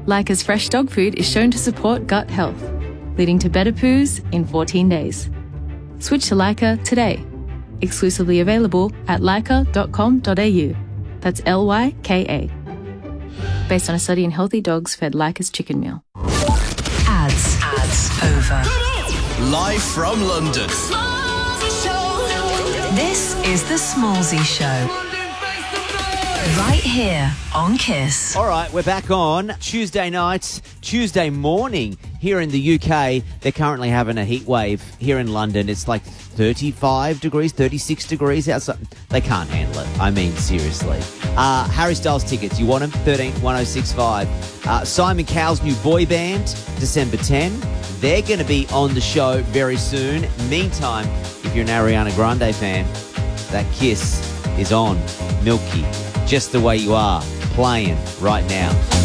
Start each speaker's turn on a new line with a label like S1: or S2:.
S1: Leica's fresh dog food is shown to support gut health, leading to better poos in 14 days. Switch to Leica today. Exclusively available at leica.com.au. That's Lyka. Based on a study in healthy dogs fed Leica's chicken meal.
S2: Ads over.
S3: Live from London.
S2: This is the Smallsy Show. Right here on Kiss.
S4: All right, we're back on Tuesday night, Tuesday morning here in the UK. They're currently having a heat wave here in London. It's like 35 degrees, 36 degrees outside. They can't handle it. I mean, seriously. Harry Styles tickets, you want them? 131065. Simon Cowell's new boy band, December 10. They're going to be on the show very soon. Meantime, if you're an Ariana Grande fan, that Kiss is on. Milky, just the way you are, playing right now.